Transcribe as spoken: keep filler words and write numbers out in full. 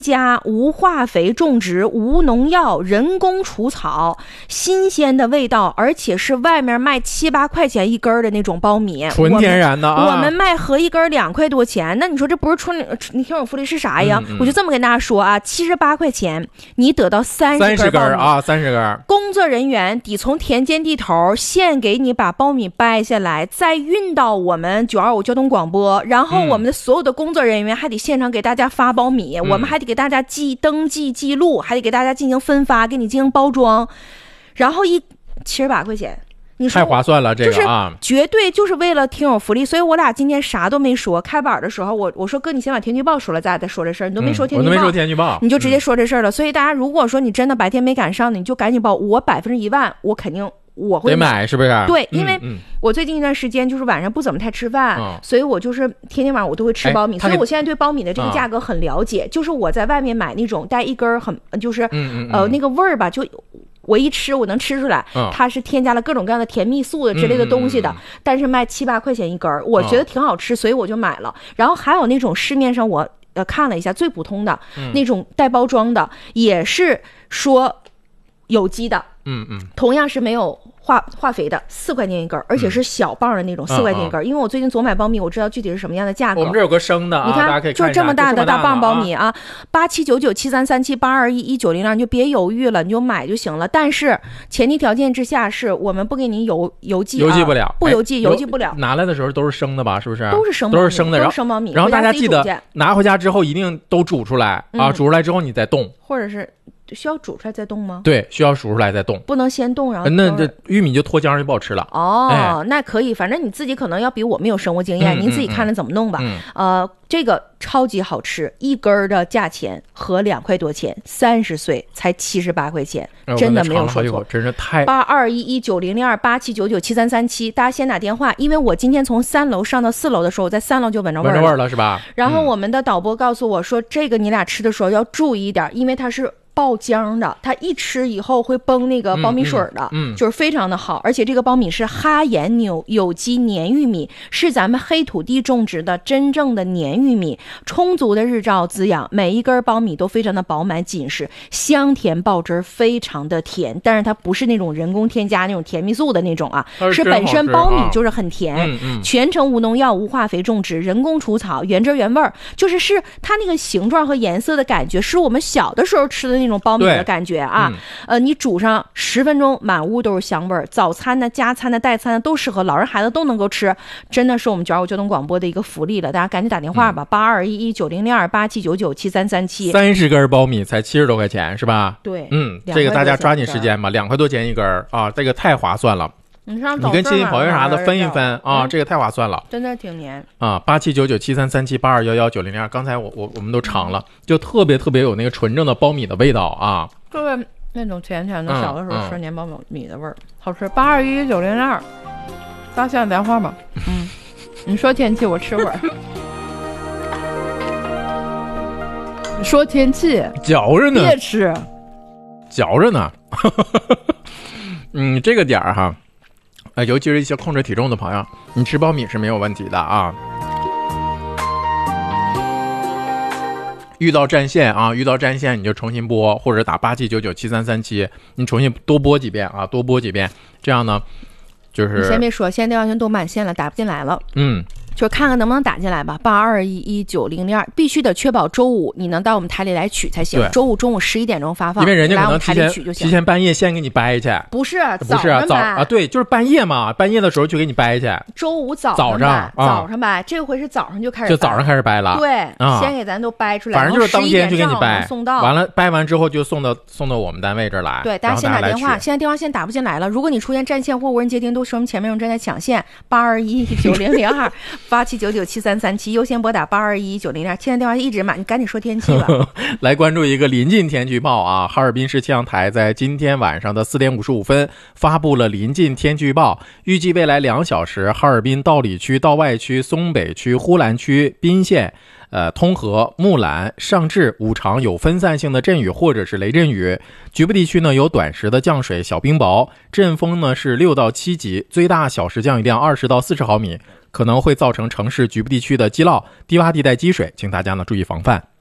家无化肥种植，无农药，人工除草，新鲜的味道，而且是外面卖七八块钱一根的那种苞米， 纯天然的啊。 我们, 我们卖合一根两块多钱，那你说这不是纯？你听我福利是啥呀？嗯嗯我就这么跟大家说啊，七十八块钱你得到三十根啊，三十根。 工作人员得从田间地头现给你把苞米掰下来，再运到我们九二五交通广播，然后我们的所有的工作人员还得现场给大家发苞米，嗯、我们还得给大家记登记记录，还得给大家进行分发，给你进行包装，然后一七十八块钱，你说太划算了，这个啊， 就是绝对就是为了听友福利，所以我俩今天啥都没说。开板的时候，我我说哥，你先把天气预报说了，咱再说这事儿，你都没说天气预报， 嗯、我都没说天气预报， 你就直接说这事儿了。嗯、所以大家如果说你真的白天没赶上的，你就赶紧报，我百分之一万，我肯定。我会得买，是不是？ 对，因为我最近一段时间就是晚上不怎么太吃饭，嗯、所以我就是天天晚上我都会吃苞米，所以我现在对苞米的这个价格很了解。啊、就是我在外面买那种带一根很，就是嗯嗯呃那个味儿吧，就我一吃我能吃出来， 嗯、 它是添加了各种各样的甜蜜素的之类的东西的， 嗯嗯、 但是卖七八块钱一根，我觉得挺好吃，所以我就买了。然后还有那种市面上我呃看了一下最普通的、嗯、那种带包装的，也是说有机的， 嗯嗯， 同样是没有。化化肥的四块钱一根，而且是小磅的那种，四、嗯、块钱一根、嗯。因为我最近总买苞米，我知道具体是什么样的价格。 我们这有个生的啊， 你看， 大家可以看就是这么大的大磅苞米啊， 八七九九七三三七八二一一九零二，你就别犹豫了，你就买就行了。但是前提条件之下是我们不给你邮邮寄、啊， 邮寄不了， 不邮寄，邮寄不了。 拿来的时候都是生的吧？是不是？ 都是生， 都是生的， 都是生苞米。 然后大家记得拿回家之后一定都煮出来、嗯、啊，煮出来之后你再冻， 或者是。需要煮出来再冻吗？ 对，需要煮出来再冻， 不能先冻然后。 那这玉米就脱浆就不好吃了。 哦、哎，那可以，反正你自己可能要比我们有生活经验，嗯、您自己看着怎么弄吧。 嗯、 呃，这个超级好吃，一根的价钱合两块多钱，三十岁才七十八块钱，真的没有说错， 真是太。 八二一一九零零二八七九九七三三七，大家先打电话，因为我今天从三楼上到四楼的时候，我在三楼就闻着味儿了， 闻着味儿了是吧？ 然后我们的导播告诉我说，嗯、这个你俩吃的时候要注意一点，因为它是。爆浆的，它一吃以后会崩那个苞米水的， 嗯嗯嗯、 就是非常的好。而且这个苞米是哈研纽有机粘玉米，是咱们黑土地种植的真正的粘玉米，充足的日照滋养，每一根苞米都非常的饱满紧实，香甜爆汁，非常的甜。但是它不是那种人工添加那种甜蜜素的那种啊， 是, 是本身苞米就是很甜， 啊嗯嗯、 全程无农药、无化肥种植，人工除草，原汁原味，就是是它那个形状和颜色的感觉，是我们小的时候吃的那种苞米的感觉啊，嗯、呃，你煮上十分钟，满屋都是香味儿。早餐的、加餐的、代餐的都适合，老人孩子都能够吃，真的是我们九二五交通广播的一个福利了。大家赶紧打电话吧，八二一一九零零二八七九九七三三七。 三十根苞米才七十多块钱是吧？ 对， 嗯，这个大家抓紧时间吧，两块多钱一根啊，这个太划算了。 你你跟亲戚朋友啥的分一分啊， 嗯、 这个太划算了， 真的挺黏啊！八七九九七三三七八二幺幺九零零二，刚才我我我们都尝了，就特别特别有那个纯正的苞米的味道啊， 就是那种甜甜的，小的时候吃黏苞米的味儿，嗯嗯、好吃。八二一九零零二，大家先打电话吧。嗯，你说天气，我吃会儿。你说天气， 嚼着呢， 别吃， 嚼着呢。嗯，这个点儿哈。呃，尤其是一些控制体重的朋友，你吃苞米是没有问题的啊。遇到占线啊，遇到占线你就重新拨，或者打八七九九七三三七，你重新多拨几遍啊，多拨几遍，这样呢，就是你先别说，现在电话线都满线了，打不进来了。 嗯。 就看看能不能打进来吧，八二一一九零零二，必须得确保周五你能到我们台里来取才行。周五中午十一点钟发放， 因为人家可能提前提前半夜先给你掰去， 不是不是啊早啊，对，就是半夜嘛，半夜的时候就给你掰去。 周五早早上早上掰，这回是早上就开始， 就早上开始掰了。 对， 啊、 先给咱都掰出来， 反正就是当天就给你掰， 送到完了掰完之后就送到送到我们单位这儿来。 对，大家先打电话，现在电话线打不进来了。如果你出现占线或无人接听，都说明前面有人正在抢线。八二一九零零二八七九九七三三七，优先拨打八二一九零零二。现在电话一直满，你赶紧说天气吧。 来关注一个临近天气预报啊！哈尔滨市气象台在今天晚上的四点五十五分发布了临近天气预报，预计未来两小时，哈尔滨道里区、道外区、松北区、呼兰区、宾县。呃，通河、木兰、上志、五常有分散性的阵雨或者是雷阵雨，局部地区呢有短时的降水、小冰雹，阵风呢是六到七级，最大小时降雨量二十到四十毫米，可能会造成城市局部地区的积涝、低洼地带积水，请大家呢注意防范。